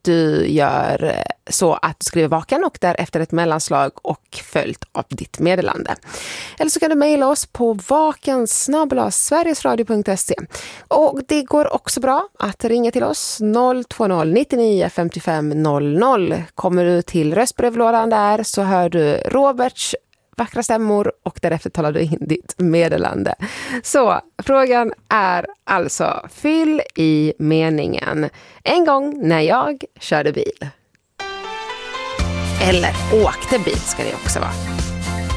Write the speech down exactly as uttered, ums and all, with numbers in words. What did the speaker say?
du gör så att du skriver vaken och därefter ett mellanslag och följt av ditt meddelande. Eller så kan du mejla oss på vaken snabel-a sverigesradio punkt se. Och det går också bra att ringa till oss noll två noll nittionio femtiofem noll noll. Kommer du till röstbrevlådan där så hör du Roberts vackra stämmor och därefter talar du in ditt meddelande. Så frågan är alltså: fyll i meningen en gång när jag körde bil. Eller åkte bil ska det också vara.